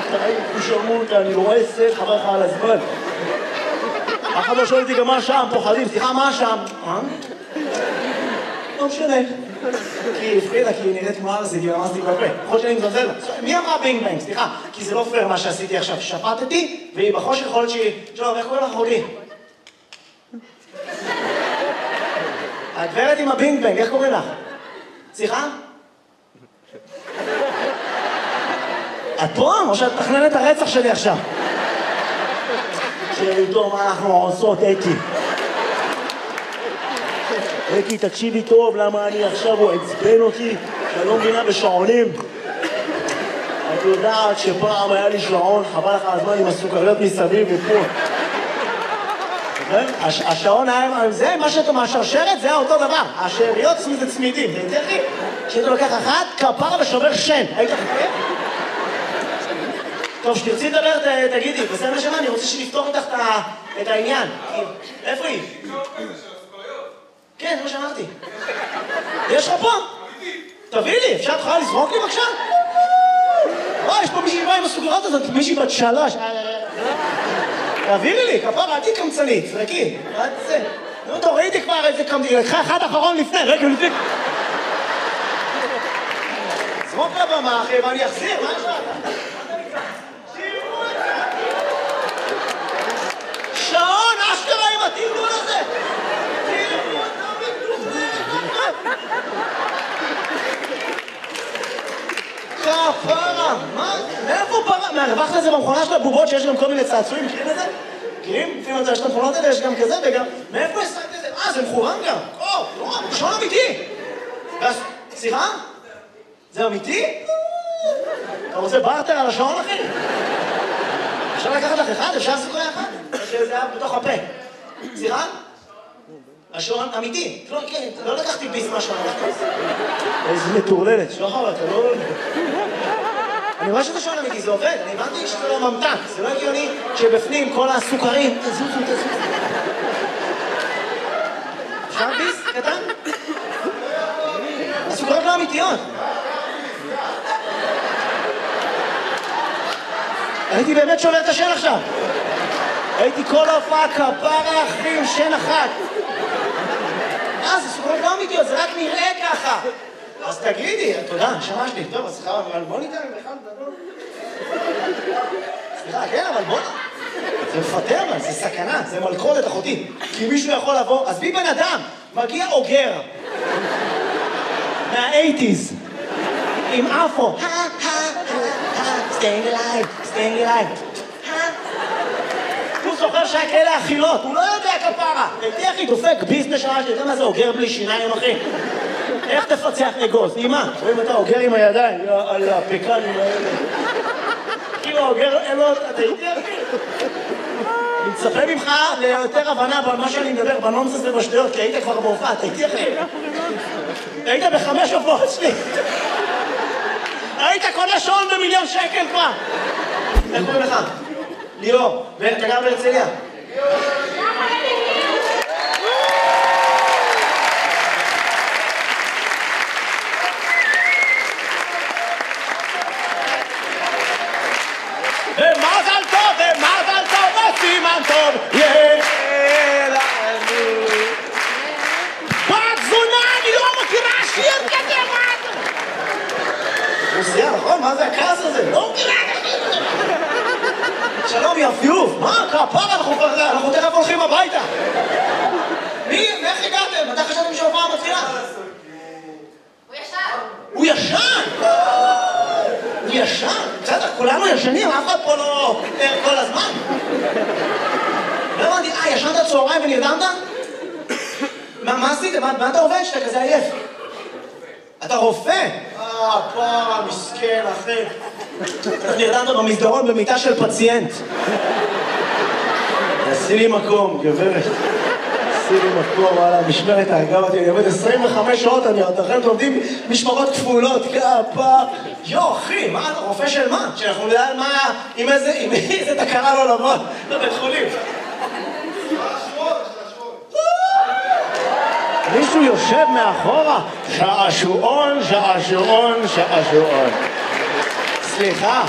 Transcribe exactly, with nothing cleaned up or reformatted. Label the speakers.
Speaker 1: שרמוטה, אני לא עשר, חבר לך על הזמן. החבר שואל אותי גם מה שם, פוחדים, סליחה, מה שם? אה? לא משנה. כי הפחידה, כי היא נראית כמו ארזית, היא רמזתי בפה. יכול שאני מזלזל לה. מי אמרה בינג בינג? סליחה, כי זה לא פייר מה שעשיתי עכשיו. שפטתי, והיא בחושך יכול להיות שהיא... טוב, איך קוראים לך אחותי? הגברת עם הבינג בינג, איך קוראים לך? סליחה? את פה? או שאת מתכננת הרצח שלי עכשיו? שאלתו מה אנחנו עושות, אתי. אתי, תקשיבי טוב, למה אני עכשיו הוא עצבן אותי, שאני לא מבינה בשעונים. את יודעת שפעם היה לי שעון, חבל לך הזמן עם הסוכריות מסביב ופה. השעון היה, זה מה שאתה מהשרשרת, זה אותו דבר. השאריות זה צמידים, זה יותר לי. שאתה לוקח אחת, כפרה ושובר שן. היית חפר? טוב, שתרצי לדבר, תגידי, בסדר נשמה, אני רוצה שנפתור איתך את העניין. איפה היא? כן, זה מה שאמרתי. יש לך פה? תביא לי, אפשר תוכל לזרוק לי בבקשה? וואי, יש פה מישהי באה עם הסוכריות הזאת, מישהי בת שלוש. תעבירי לי, כפרה, אל תקמצנית, זרקי. עד זה. נו, תורידי כבר איזה קמצנית, לקחה אחד אחרון לפני, רגע, לפני. זרוק לבמה, אחי, ואני אחזיר, מה יש לך? שעון, אשכרה עם התרגול הזה! תראו אותה מדוברת! כפרה! מה? מאיפה פרה? מהרווחת לזה במכונה של הבובות שיש גם כל מיני צעצועים, מכירים את זה? מכירים? לפעמים יש את המכונות האלה, יש גם כזה וגם... מאיפה השגת את זה? אה, זה מחורם גם! או, לא, שעון אמיתי! סליחה? זה אמיתי? אתה רוצה בארטר על השעון, אחי? אפשר לקחת לך אחד? אפשר סוכריה אחת? זה היה בתוך הפה. סליחה? השעון אמיתי. לא לקחתי ביס מהשעון. איזה מטורללת. שלא חבל, אתה לא... אני רואה שזה שעון אמיתי, זה עובד. אני הבנתי שזה לא ממתק. זה לא הגיוני שבפנים כל הסוכרים... תזוזו, תזוזו. אפשר ביס? קטן? הסוכריות לא אמיתיות. הייתי באמת שובר את השן עכשיו. הייתי כל ההופעה כפרה אחרי עם שן אחת. אה, זה סוכרות לא אמיתיות, זה רק נראה ככה. אז תגידי, תודה, שמש לי. טוב, אז סליחה, אבל בוא ניתן בכלל גדול. סליחה, כן, אבל בוא... זה מפטר, אבל זה סכנה, זה מלכודת אחותי. כי מישהו יכול לבוא, אז בי בן אדם, מגיע אוגר. מה-אייטיז. עם אפו. staying alive, staying alive. הוא זוכר שהיה כאלה אכילות, הוא לא יודע כפרה. הייתי אחי, דופק ביזנס שעה שלי, אתה מה זה אוגר בלי שיניים, אחי? איך תפצח אגוז? אמא, רואים אתה אוגר עם הידיים, על הפקנים האלה. כאילו אוגר, אלו, אתה הייתי אחי? אני מצפה ממך ליותר הבנה במה שאני מדבר, בנונסס ובשטויות, כי היית כבר בהופעה, אתה הייתי אחי? היית בחמש הופעות שלי. היית קונה שעון במיליון שקל כבר. איך קוראים לך? ליאור. ואתה גר בהרצליה? ומזל טוב, ומזל טוב, וסימן טוב, יהיה לנו. בת זונה, אני לא מכירה שיר כזה, מה אתה? רוסיה, נכון? מה זה הכעס הזה? לא מכירה כזה. שלום, יפיוף. מה? כפרה, אנחנו תכף הולכים הביתה. מי? איך הגעתם? מתי חשבתם שההופעה מתחילה?
Speaker 2: הוא ישן.
Speaker 1: הוא ישן? הוא ישן? בסדר, כולנו ישנים, אף אחד פה לא פיטר כל הזמן. לא הבנתי, אה, ישנת צהריים ונרדמת? מה עשית? מה אתה עובד שאתה כזה עייף? אתה רופא? אה, פרה, מסכן, אחי. נרדמת במסדרון במיטה של פציינט. עשי לי מקום, גברת. עשי לי מקום, וואלה, משמרת ההרגה אותי. אני עובד עשרים וחמש שעות, אני עוד לכם לומדים משמרות כפולות, כפה. יו, אחי, מה, רופא של מה? שאנחנו נדע מה, עם איזה, עם איזה תקרה לא לבוא לבית חולים. מישהו יושב מאחורה, שעשועון, שעשועון, שעשועון. סליחה.